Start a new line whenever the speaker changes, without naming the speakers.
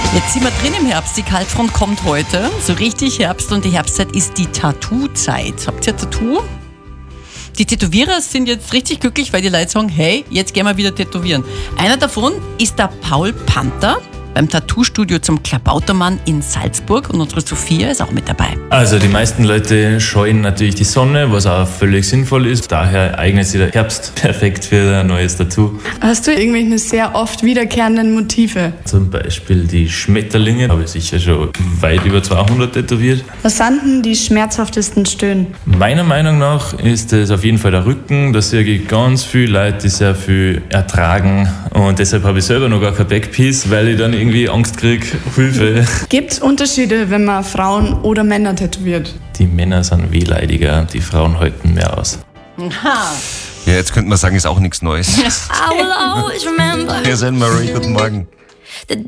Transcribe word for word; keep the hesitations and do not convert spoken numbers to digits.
Jetzt sind wir drin im Herbst. Die Kaltfront kommt heute. So richtig Herbst und die Herbstzeit ist die Tattoo-Zeit. Habt ihr ein Tattoo? Die Tätowierer sind jetzt richtig glücklich, weil die Leute sagen, hey, jetzt gehen wir wieder tätowieren. Einer davon ist der Paul Panther beim Tattoo-Studio zum Klabautermann in Salzburg und unsere Sophia ist auch mit dabei.
Also die meisten Leute scheuen natürlich die Sonne, was auch völlig sinnvoll ist. Daher eignet sich der Herbst perfekt für ein neues Tattoo.
Hast du irgendwelche sehr oft wiederkehrenden Motive?
Zum Beispiel die Schmetterlinge, habe ich sicher schon weit über zweihundert tätowiert.
Was sind denn die schmerzhaftesten Stöhnen?
Meiner Meinung nach ist es auf jeden Fall der Rücken. Da sehe ich ganz viele Leute, die sehr viel ertragen. Und deshalb habe ich selber noch gar kein Backpiece, weil ich dann irgendwie Angst kriege. Hilfe.
Gibt es Unterschiede, wenn man Frauen oder Männer tätowiert?
Die Männer sind wehleidiger, die Frauen halten mehr aus.
Aha.
Ja, jetzt könnte man sagen, ist auch nichts Neues.
I will always remember
Hier sind Marie, guten Morgen.
the